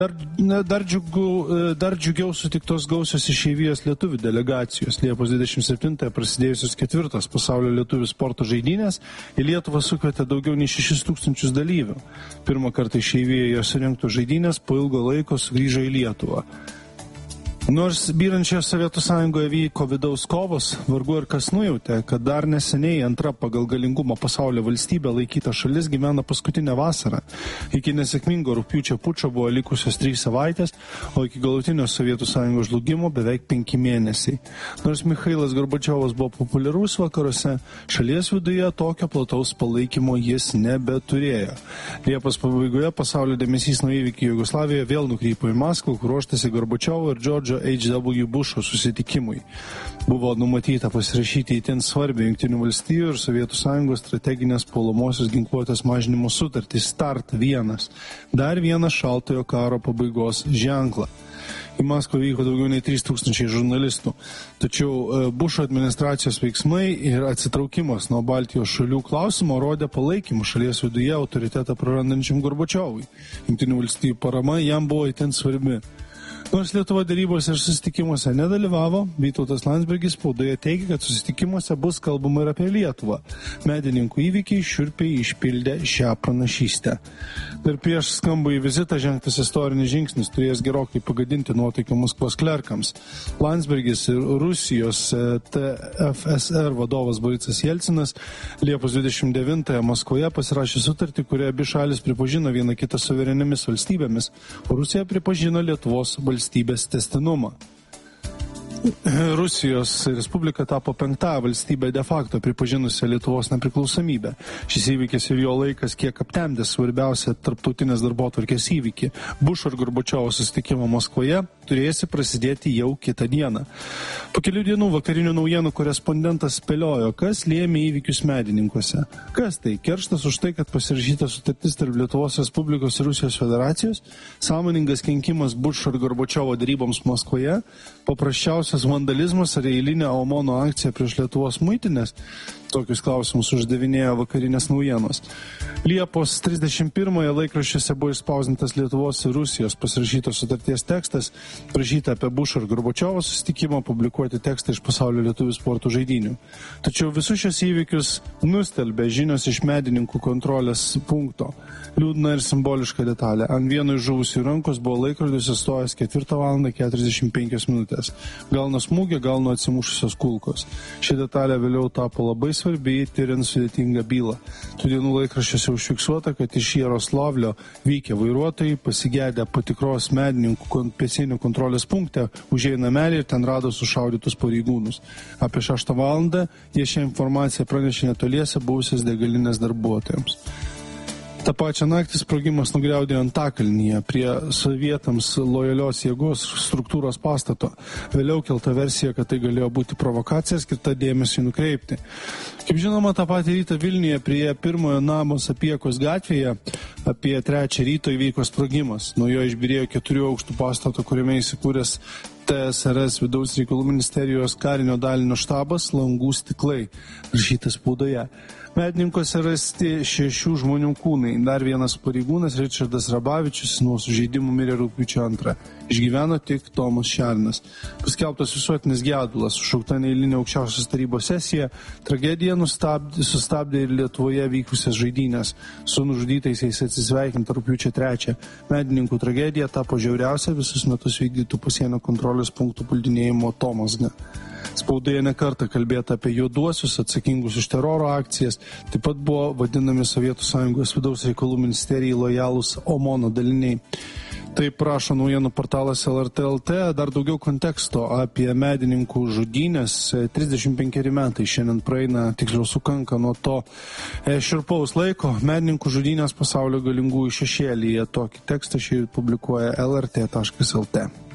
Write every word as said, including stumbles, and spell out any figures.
Dar, dar, džiugu, dar džiugiau sutiktos gausios išeivijos lietuvių delegacijos. Liepos dvidešimt septintąją prasidėjusios ketvirtos pasaulio lietuvių sporto žaidynės į Lietuvą sukvietė daugiau nei šešis tūkstančius dalyvių. Pirmą kartą išeivijoje surengtų žaidynės po ilgo laiko sugrįžo į Lietuvą. Nors byrančioje Sovietų sąjungoje vyko vidaus kovos, vargu ir kas nujautė, kad dar neseniai antra pagal galingumą pasaulio valstybė laikyta šalis gyvena paskutinę vasarą. Iki nesėkmingo rugpjūčio pučo buvo likusios trys savaitės, o iki galutinio Sovietų sąjungos žlugimo beveik penki mėnesiai. Nors Michailas Gorbačiovas buvo populiarus vakaruose, šalies viduje tokio plataus palaikymo jis nebeturėjo. Liepos pabaigoje pasaulio dėmesys nuo įvykių Jugoslavijoje vėl nukrypo į Maskvą, kur ruoštasi Gorbačiovo ir Džordžo H W Busho susitikimui. Buvo numatyta pasirašyti itin svarbią Jungtinių valstijų ir Sovietų sąjungos strateginės puolamosios ginkluotės mažinimo sutartį START vienas. Dar vienas šaltojo karo pabaigos ženklą. Į Maskvą vyko daugiau nei trys tūkstančiai žurnalistų. Tačiau Bušo administracijos veiksmai ir atsitraukimas nuo Baltijos šalių klausimo rodė palaikymą šalies viduje autoritetą prarandančiam Gorbačiovui. Jungtinių valstijų parama jam buvo itin svarbi. Nors Lietuva darybose ir susitikimuose nedalyvavo, Vytautas Landsbergis spaudoje teigia, kad susitikimuose bus kalbama ir apie Lietuvą. Medininkų įvykiai šiurpiai išpildė šią pranašystę. Ir prieš skambų į vizitą žengtas istorinis žingsnis turės gerokai pagadinti nuotaiką Maskvos klerkams. Landsbergis ir Rusijos T F S R vadovas Borisas Jelcinas Liepos dvidešimt devintąją Maskvoje pasirašė sutartį, kurioje abi šalis pripažino vieną kitą suvereniomis valstybėmis, o Rusija pripažino Lietuvos valstybės testinumą. Rusijos Respublika tapo penktąją valstybę de facto pripažinusią Lietuvos nepriklausomybę. Šis įvykis ir jo laikas kiek aptemdė svarbiausią tarptautinės darbotvarkės įvykį. Bušo ir Gorbačiovo susitikimo Maskvoje turėsi prasidėti jau kitą dieną. Po kelių dienų vakarinių naujienų korespondentas spėliojo, kas lėmė įvykius Medininkuose. Kas tai? Kerštas už tai, kad pasirašyta sutartis tarp Lietuvos Respublikos ir Rusijos Federacijos? Sąmoningas kenkimas Bušo ir Gorbačiovo daryboms Maskvoje? Paprasčiausias vandalizmas ar eilinė OMONo akcija prieš Lietuvos muitinės? Tokius klausimus uždavinėjo vakarinės naujienos. Liepos trisdešimt pirmąją laikraščiuose buvo išspausdintas Lietuvos ir Rusijos pasirašytos sutarties tekstas, prašyta apie Bušo ir Gorbačiovo susitikimą publikuoti tekstą iš pasaulio lietuvių sporto žaidynių. Tačiau visus šios įvykius nustelbė žinios iš Medininkų kontrolės punkto. Liūdna ir simboliška detalė. Ant vieno iš žuvusių rankos buvo laikrodis sustojęs ketvirtą valandą keturiasdešimt penkios minutės. Gal nuo smūgio, gal nuo atsimušusios kulkos. Ši detalė vėliau tapo labai svarbi, tiriant sudėtingą bylą. Tų dienų laikraščiuose užfiksuota, kad iš Jaroslavlio vykę vairuotojai pasigedę patikros Medininkų pasienio kontrolės punkte užėjo namelį ir ten rado sušaudytus pareigūnus. Apie šeštą valandą jie šią informaciją pranešė netoliese buvusios degalinės darbuotojams. Ta pačią naktį sprogimas nugriaudė Antakalnyje prie sovietams lojalios jėgos struktūros pastato. Vėliau kelta versija, kad tai galėjo būti provokacija skirta dėmesį nukreipti. Kaip žinoma, tą patį rytą Vilniuje prie pirmojo namo Sapiekos gatvėje apie trečią ryto įvyko sprogimas. Nuo jo išbyrėjo keturių aukštų pastato, kuriame įsikūręs T S R S vidaus reikalų ministerijos karinio dalinio štabas, langų stiklai, rašyta spaudoje. Medininkuose rasti šešių žmonių kūnai. Dar vienas pareigūnas, Ričardas Rabavičius, nuo sužeidimų mirė rugpjūčio antrą. Išgyveno tik Tomas Šernas. Paskelbtas visuotinis gedulas, sušaukta neeilinė aukščiausios tarybos sesija, tragedija nustabdė, sustabdė ir Lietuvoje vykusias žaidynės. Su nužudytaisiais atsisveikinta rugpjūčio trečią. Medininkų tragedija tapo žiauriausia visus metus vykdytų pasienio kontrolės punktų puldinėjimo atomazga. Spaudoje nekartą kalbėta apie juoduosius atsakingus už teroro akcijas, taip pat buvo vadinami Sovietų sąjungos vidaus reikalų ministerijai lojalūs OMONo daliniai. Taip rašo naujienų portalas L R T L T. Dar daugiau konteksto apie Medininkų žudynės. trisdešimt penkeri metai šiandien praeina, tiksliau sukanka nuo to šiurpaus laiko. Medininkų žudynės pasaulio galingųjų šešėlyje. Tokį tekstą šį publikuoja L R T taškas L T.